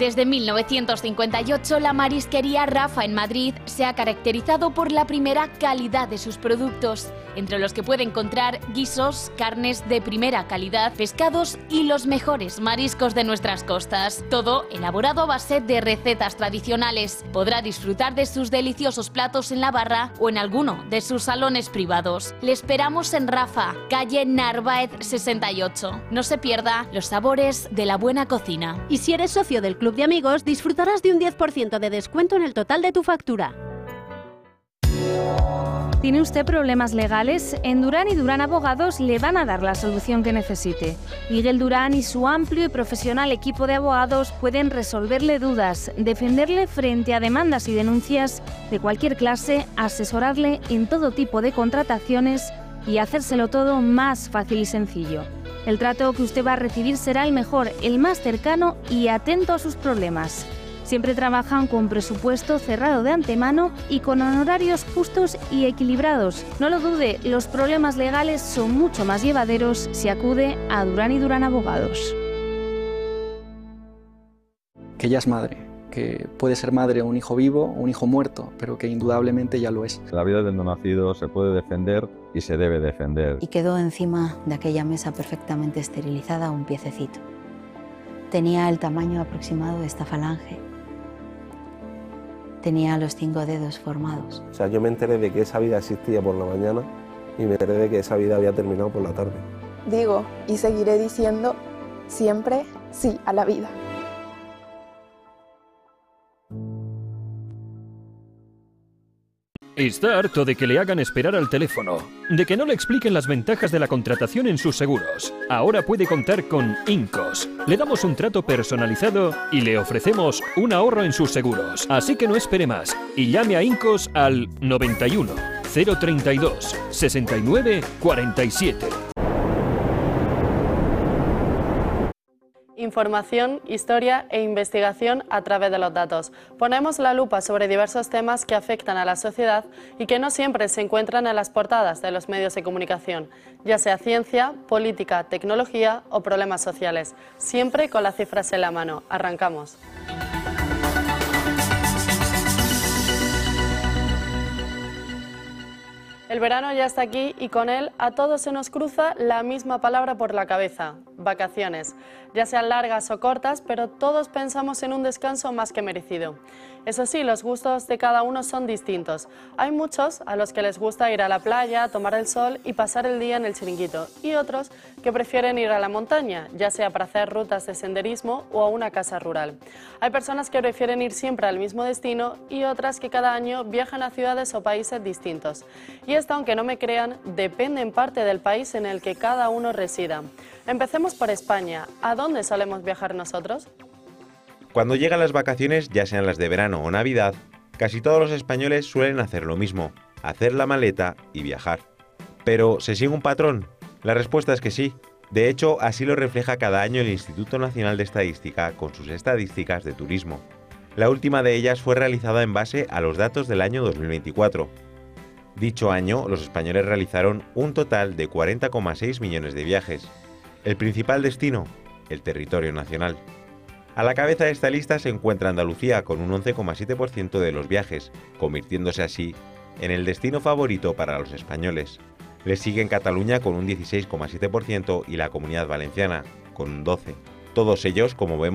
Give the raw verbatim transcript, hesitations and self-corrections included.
Desde mil novecientos cincuenta y ocho, la marisquería Rafa en Madrid se ha caracterizado por la primera calidad de sus productos, entre los que puede encontrar guisos, carnes de primera calidad, pescados y los mejores mariscos de nuestras costas. Todo elaborado a base de recetas tradicionales. Podrá disfrutar de sus deliciosos platos en la barra o en alguno de sus salones privados. Le esperamos en Rafa, calle Narváez sesenta y ocho. No se pierda los sabores de la buena cocina. Y si eres socio del Club de Amigos, disfrutarás de un diez por ciento de descuento en el total de tu factura. ¿Tiene usted problemas legales? En Durán y Durán Abogados le van a dar la solución que necesite. Miguel Durán y su amplio y profesional equipo de abogados pueden resolverle dudas, defenderle frente a demandas y denuncias de cualquier clase, asesorarle en todo tipo de contrataciones y hacérselo todo más fácil y sencillo. El trato que usted va a recibir será el mejor, el más cercano y atento a sus problemas. Siempre trabajan con presupuesto cerrado de antemano y con honorarios justos y equilibrados. No lo dude, los problemas legales son mucho más llevaderos si acude a Durán y Durán Abogados. Que ella es madre, que puede ser madre un hijo vivo o un hijo muerto, pero que indudablemente ya lo es. La vida del no nacido se puede defender y se debe defender. Y quedó encima de aquella mesa perfectamente esterilizada un piececito. Tenía el tamaño aproximado de esta falange. Tenía los cinco dedos formados. O sea, yo me enteré de que esa vida existía por la mañana y me enteré de que esa vida había terminado por la tarde. Digo y seguiré diciendo siempre sí a la vida. Está harto de que le hagan esperar al teléfono, de que no le expliquen las ventajas de la contratación en sus seguros. Ahora puede contar con Incos. Le damos un trato personalizado y le ofrecemos un ahorro en sus seguros. Así que no espere más y llame a Incos al noventa y uno, cero treinta y dos, sesenta y nueve, cuarenta y siete. Información, historia e investigación a través de los datos. Ponemos la lupa sobre diversos temas que afectan a la sociedad y que no siempre se encuentran en las portadas de los medios de comunicación, ya sea ciencia, política, tecnología o problemas sociales. Siempre con las cifras en la mano. Arrancamos. El verano ya está aquí y con él a todos se nos cruza la misma palabra por la cabeza: vacaciones. Ya sean largas o cortas, pero todos pensamos en un descanso más que merecido. Eso sí, los gustos de cada uno son distintos. Hay muchos a los que les gusta ir a la playa, tomar el sol y pasar el día en el chiringuito, y otros que prefieren ir a la montaña, ya sea para hacer rutas de senderismo o a una casa rural. Hay personas que prefieren ir siempre al mismo destino y otras que cada año viajan a ciudades o países distintos. Y esto, aunque no me crean, depende en parte del país en el que cada uno resida. Empecemos por España. ¿A dónde solemos viajar nosotros? Cuando llegan las vacaciones, ya sean las de verano o Navidad, casi todos los españoles suelen hacer lo mismo: hacer la maleta y viajar. ¿Pero se sigue un patrón? La respuesta es que sí. De hecho, así lo refleja cada año el Instituto Nacional de Estadística con sus estadísticas de turismo. La última de ellas fue realizada en base a los datos del año dos mil veinticuatro. Dicho año, los españoles realizaron un total de cuarenta coma seis millones de viajes. El principal destino, el territorio nacional. A la cabeza de esta lista se encuentra Andalucía con un once coma siete por ciento de los viajes, convirtiéndose así en el destino favorito para los españoles. Le siguen Cataluña con un dieciséis coma siete por ciento y la Comunidad Valenciana con un doce por ciento. Todos ellos, como vemos,